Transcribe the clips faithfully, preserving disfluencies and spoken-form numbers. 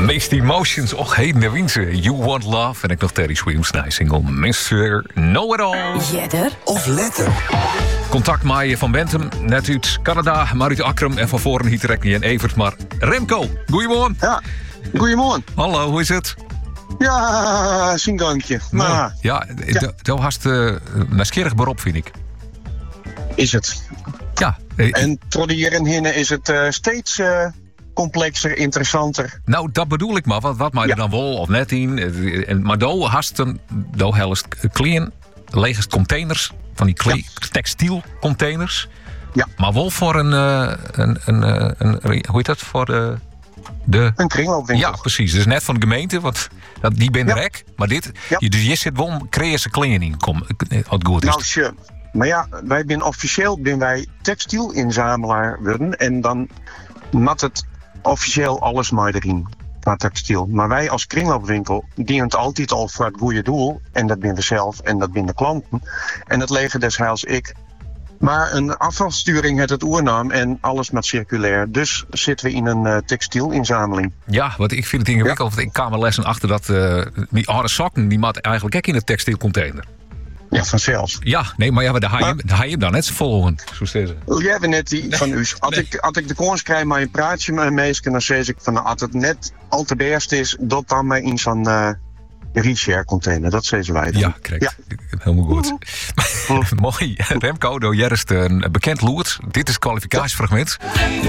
Mixed Emotions, och heden de winter. You Want Love. En ik nog Terry Swims, na single mister Know-It-All. Jedder of letter. Contact met Van Bentum, net uit Canada, maar uit Akrum en van voren hier direct niet in Evert. Maar Remco, goeiemorgen. Ja, goeiemorgen. Hallo, hoe is het? Ja, zien gankje. Maar ja, dat hast uh, een skierig beroep, vind ik. Is het. Ja. En tot hierin hinnen is het uh, steeds uh, complexer, interessanter. Nou, dat bedoel ik maar. Wat, wat mij ja. er dan wel of net in. En, maar do hast een, do helst klein, lege containers, van die kle- ja. textielcontainers. Ja. Maar wel voor een, uh, een, een, een, een, hoe heet dat? Voor de, de... Een kringloopwinkel. Ja, precies. Dus net van de gemeente, want dat, die ben er ja. rek. Maar dit, ja. je, dus je zit wel creëren kleding. Kom, wat goed is. Nou, sure. Maar ja, wij zijn officieel ben wij textielinzamelaar worden. En dan mat het officieel alles maar erin. Qua textiel. Maar wij als kringloopwinkel dienen het altijd al voor het goede doel. En dat ben we zelf en dat ben de klanten. En dat leger des heils ik. Maar een afvalsturing het het oernaam en alles met circulair. Dus zitten we in een uh, textielinzameling. Ja, want ik vind het ingewikkeld. Ja. Ik kwam er lessen achter dat uh, die oude sokken, die mat eigenlijk ook in de textielcontainer. Ja, vanzelfs. Ja, nee, maar ja, daar ga je, daar ga je dan net zo volgen. Zo zeggen. Jij bent net die van u. Als, nee. ik, als ik de kans krijg maar een praatje met meesken, dan zeg ik van als het net al te best is, dat dan maar in zo'n uh, reshare container. Dat zeggen wij dan. Ja, correct. Ja. Helemaal goed. Mooi. Remco, door Jerst een bekend loert. Dit is het kwalificatiefragment.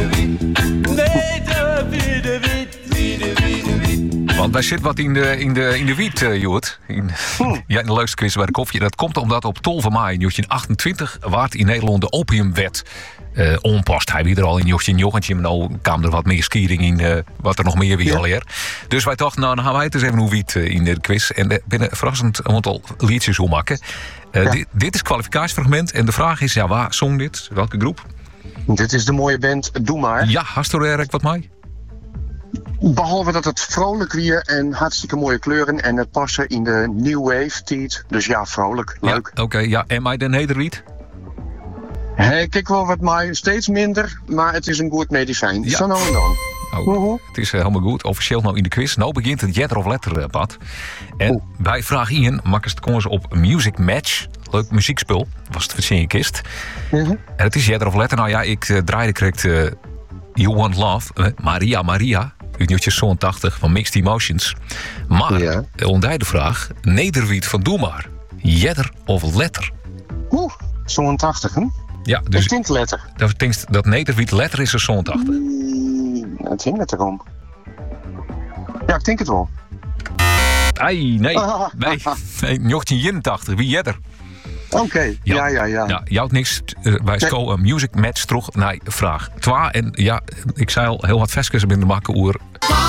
Want wij zitten wat in de, in de, in de wiet, uh, Joert. In, hmm. ja, in de leukste quiz bij de koffie. Dat komt omdat op twaalf mei negentien achtentwintig waard in Nederland de opiumwet uh, onpast. Hij wie er al in negentien negentien, maar nou kwam er wat meer skiering in, uh, wat er nog meer wie ja. al eer. Dus wij dachten, nou dan gaan wij het eens even hoe wiet uh, in de quiz. En er binnen verrassend een aantal liedjes hoe maken. Uh, ja. dit, dit is het kwalificatiefragment en de vraag is, ja, waar zong dit? Welke groep? Dit is de mooie band Doe Maar. Ja, hast er eigenlijk wat mij? Behalve dat het vrolijk weer en hartstikke mooie kleuren en het passen in de New Wave tijd. Dus ja, vrolijk, leuk. Ja, Oké, okay, ja. En mij de Nederwiet? Hey, kijk wel wat mij, steeds minder, maar het is een goed medicijn. Ja. Zo nou en dan. Oh, uh-huh. Het is uh, helemaal goed. Officieel nou in de quiz. Nou begint het Jedder of Letter uh, pad. En oh. bij vraag één makken ze het op Music Match. Leuk muziekspul. Was het voor kist. Uh-huh. En het is Jedder of Letter. Nou ja, ik uh, draaide correct uh, You Want Love. Uh, Maria Maria. Uit negentien zevenentachtig van Mixed Emotions. Maar, ja. ondij de vraag. Nederwiet van Doe Maar. Jedder of Letter? Oeh, zevenentachtig hè? Ja, dus ik denk Letter. Dat, denk, dat Nederwiet Letter is er zevenentachtig. Mm, het ging het erom. Ja, ik denk het wel. Ai, nee. Nee, nee negentien eenentachtig. Wie Jedder? Oké, okay. ja, ja, ja. Ja, je houdt niks uh, bij Sco nee. een music match terug naar vraag twee. En ja, ik zei al heel wat vestjes binnen de makken oer.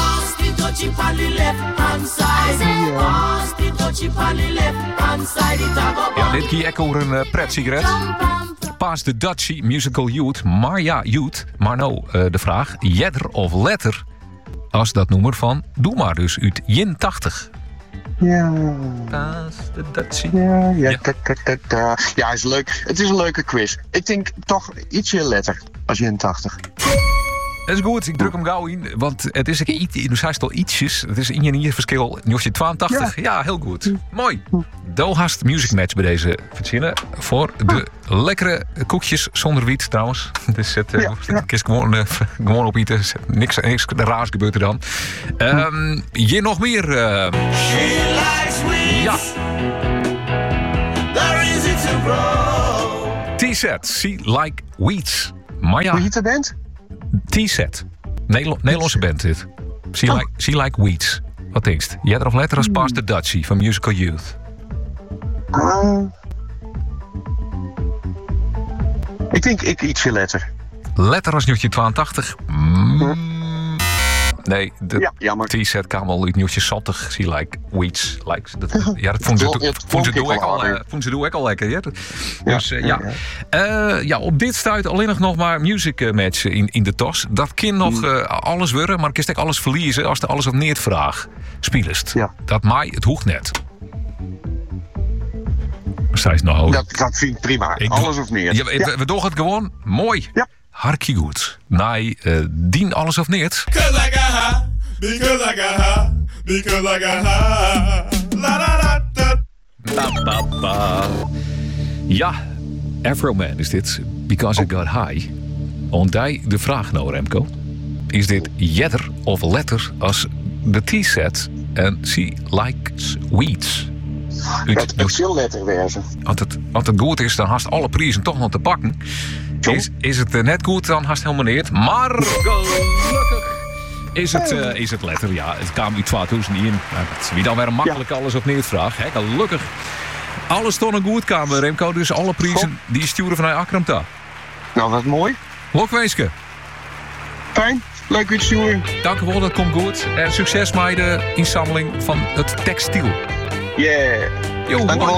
Ja, dit keer ik over een uh, pret-sigaret. Paas de Dutchie Musical Youth. Maar ja, Youth. Maar nou, uh, de vraag, Jedder of Letter? Als dat nummer van Doe Maar, dus uit eenentachtig. Ja. Paas de Dutchie. Ja, ja, ja. K- k- k- k- ja, is leuk. Het is een leuke quiz. Ik denk toch ietsje Letter als eenentachtig. Dat is goed, ik druk hem gauw in, want het is een iets, dus hij is al ietsjes. Het is in je hier verschil, negentien tweeëntachtig. Ja. ja, heel goed. Mooi. Doelhast Music Match bij deze verzinnen voor de lekkere koekjes zonder wiet trouwens. Dus het uh, ja, ja. is gewoon, uh, gewoon op eten. Niks, niks raars gebeurt er dan. Um, hier nog meer. Uh, She likes weeds. Ja. They're easy to grow. T-set, She Like Weeds. Maar ja. Hoe heet de band? T-set. Nederl- Nederlandse band dit. She, oh. like, she Like Weeds. Wat denk je? Jedder of Letter als Paas de Dutchie van Musical Youth? Uh, ik denk ik ietsje Letter. Letter als negentien tweeëntachtig. Mm. Nee, de ja, T-set kwam al uit negentien zestig. She Like Weeds. Like, dat, ja, dat vond ze, vond ze doe ik al, uh, vond ze doe ik al lekker. Ja. Dus uh, ja. Ja. Uh, ja, op dit stuit alleen nog, nog maar music match in, in de tos. Dat kan nog uh, alles worden, maar ik kan alles verliezen als er alles op neer vraag spelest. Ja. Dat maai het hoeft net. Nou, dat, dat vind ik prima. Ik, alles of meer. Ja, ja. We, we doen het gewoon mooi. Ja. Hartje goed. Nee, uh, dien alles of niet. because I got high, because I got high. La da da da. Ba, ba, ba. Ja, Afroman is dit. Because I got high. Ontdij de vraag nou, Remco. Is dit jetter of letter als de T-set en she likes weeds? Het moet veel letter wezen. Als het, als het goed is, dan haast alle prijzen toch nog te pakken. Is, is het uh, net goed, dan haast helemaal niet. Maar gelukkig is het, uh, is het letter. Ja, het kwam in tweeduizend één. Nou, wie dan weer een makkelijk alles op neervraag. Hè? Gelukkig. Alles stond een goed kamer, Remco. Dus alle prijzen die sturen vanuit Akram daar. Nou, dat is mooi. Lokweeske. Fijn. Leuk weer te sturen. Dank u wel, dat komt goed. En succes met de inzameling van het textiel. Yeah. Jo, Dank u wel.